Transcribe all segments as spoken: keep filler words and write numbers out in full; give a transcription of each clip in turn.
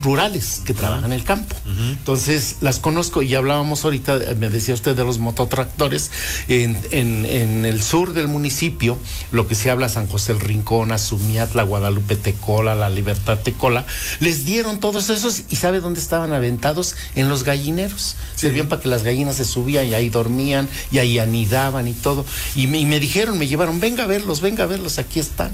rurales que trabajan en el campo. Uh-huh. Entonces las conozco y hablábamos ahorita, me decía usted de los mototractores, en, en, en el sur del municipio, lo que se habla San José el Rincón, Azumiatla, Guadalupe Tecola, La Libertad Tecola, les dieron todos esos y ¿sabe dónde estaban aventados? En los gallineros. Sí. Servían para que las gallinas se subían y ahí dormían y ahí anidaban y todo. Y me, y me dijeron, me llevaron, venga a verlos, venga a verlos, aquí están.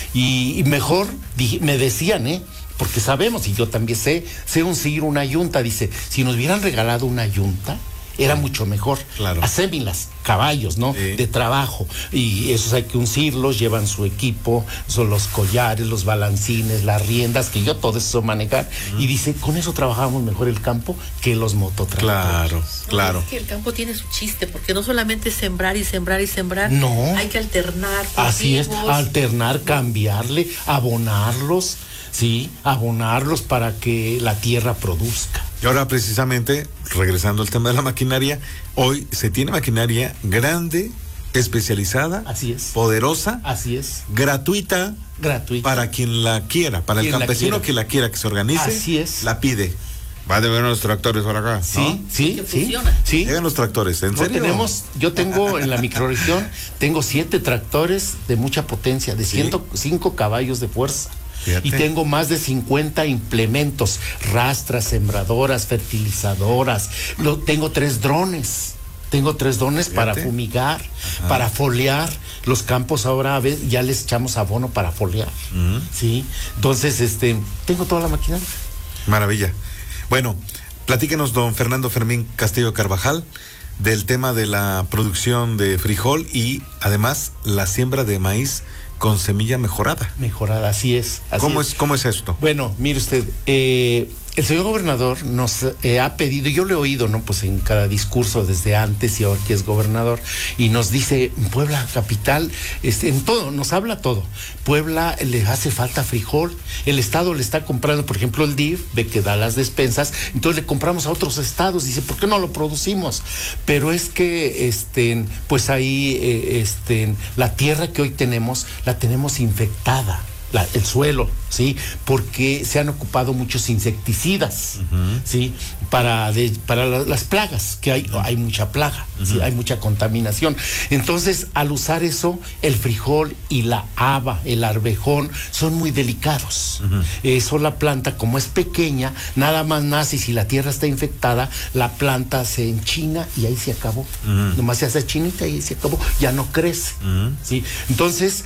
Y, y mejor, dije, me decían, ¿eh? Porque sabemos, y yo también sé, sé uncir una yunta, dice, si nos hubieran regalado una yunta, era mucho mejor. Claro. Acémilas, caballos, ¿no? Sí. De trabajo. Y esos hay que uncirlos, llevan su equipo, son los collares, los balancines, las riendas, que yo todo eso manejar. Mm. Y dice, con eso trabajamos mejor el campo que los mototractores. Claro, claro. No, es que el campo tiene su chiste, porque no solamente es sembrar y sembrar y sembrar. No. Hay que alternar. Así es, alternar, cambiarle, abonarlos. Sí, abonarlos para que la tierra produzca. Y ahora precisamente, regresando al tema de la maquinaria, hoy se tiene maquinaria grande, especializada, así es, poderosa, así es, gratuita, gratuita para quien la quiera, para el campesino la que la quiera, que se organice, así es, la pide. Va a ver los tractores por acá. Sí, ¿no? sí, sí, sí. Llegan los tractores, ¿en serio? Tenemos, yo tengo en la microrregión, tengo siete tractores de mucha potencia, de ¿sí? ciento cinco caballos de fuerza. Fíjate. Y tengo más de cincuenta implementos, rastras, sembradoras, fertilizadoras. Lo, tengo tres drones. Tengo tres drones Fíjate. para fumigar, Ajá. para foliar. Los campos ahora a veces ya les echamos abono para foliar. Uh-huh. Sí. Entonces, este, tengo toda la maquinaria. Maravilla. Bueno, platíquenos, don Fernando Fermín Castillo Carvajal, del tema de la producción de frijol y además la siembra de maíz con semilla mejorada. Mejorada, así es. Así ¿Cómo es. es, cómo es esto? Bueno, mire usted, eh, el señor gobernador nos eh, ha pedido, yo lo he oído, ¿no? Pues en cada discurso desde antes y ahora que es gobernador, y nos dice, Puebla capital, este, en todo, nos habla todo. Puebla le hace falta frijol, el estado le está comprando, por ejemplo, el D I F, ve que da las despensas, entonces le compramos a otros estados, dice, ¿por qué no lo producimos? Pero es que, este, pues ahí, eh, este, la tierra que hoy tenemos, la tenemos infectada. La, el suelo, ¿sí? Porque se han ocupado muchos insecticidas, uh-huh. ¿sí? Para, de, para la, las plagas, que hay, uh-huh. hay mucha plaga, uh-huh. ¿sí? Hay mucha contaminación. Entonces, al usar eso, el frijol y la haba, el arvejón, son muy delicados. Uh-huh. Eso la planta, como es pequeña, nada más nace y si la tierra está infectada, la planta se enchina y ahí se acabó. Uh-huh. Nomás se hace chinita y ahí se acabó, ya no crece, uh-huh. ¿sí? Entonces,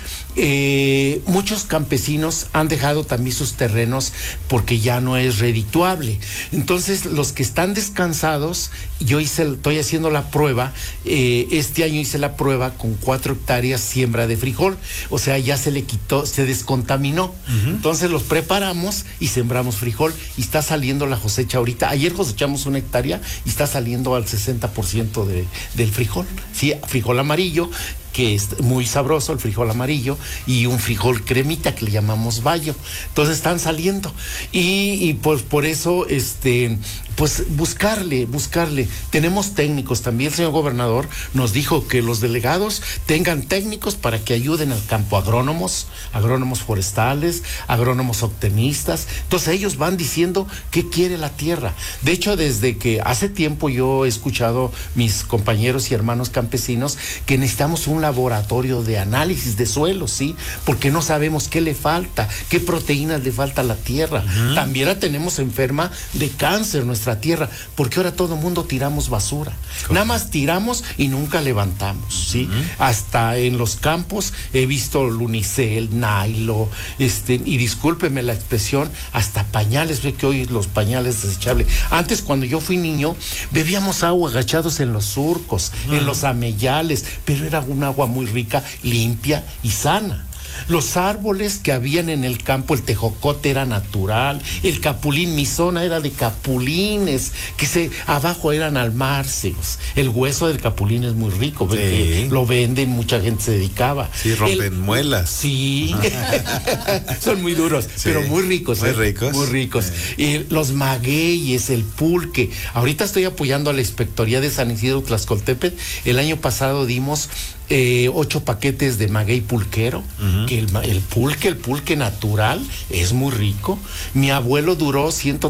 eh, muchos campesinos han dejado también sus terrenos porque ya no es redituable. Entonces, los que están descansados, yo hice, estoy haciendo la prueba, eh, este año hice la prueba con cuatro hectáreas siembra de frijol, o sea, ya se le quitó, se descontaminó. Uh-huh. Entonces los preparamos y sembramos frijol y está saliendo la cosecha ahorita. Ayer cosechamos una hectárea y está saliendo al sesenta por ciento de, del frijol, sí, frijol amarillo, que es muy sabroso, el frijol amarillo, y un frijol cremita que le llamamos bayo. Entonces están saliendo. Y, y pues por eso, este, pues buscarle, buscarle. Tenemos técnicos, también el señor gobernador nos dijo que los delegados tengan técnicos para que ayuden al campo, agrónomos, agrónomos forestales, agrónomos optimistas. Entonces ellos van diciendo qué quiere la tierra. De hecho, desde que hace tiempo yo he escuchado mis compañeros y hermanos campesinos que necesitamos un laboratorio de análisis de suelo, ¿sí? Porque no sabemos qué le falta, qué proteínas le falta a la tierra. Uh-huh. También la tenemos enferma de cáncer nuestra tierra, porque ahora todo el mundo tiramos basura. ¿Cómo? Nada más tiramos y nunca levantamos, ¿sí? Uh-huh. Hasta en los campos he visto Lunicel, Nailo, este, y discúlpeme la expresión, hasta pañales, ve que hoy los pañales desechables. Antes, cuando yo fui niño, bebíamos agua agachados en los surcos, uh-huh. en los amellales, pero era una agua muy rica, limpia y sana. Los árboles que habían en el campo, el tejocote era natural, el capulín, mi zona era de capulines, que se abajo eran almárcegos. El hueso del capulín es muy rico, sí. Lo venden, mucha gente se dedicaba. Sí, rompen el, muelas. Sí, son muy duros, sí. Pero muy ricos. Muy ¿eh? ricos. Muy ricos. Sí. Y los magueyes, el pulque. Ahorita estoy apoyando a la Inspectoría de San Isidro Tlaxcoltepetl. El año pasado dimos eh, ocho paquetes de maguey pulquero, uh-huh. que el, el pulque, el pulque natural es muy rico. Mi abuelo duró ciento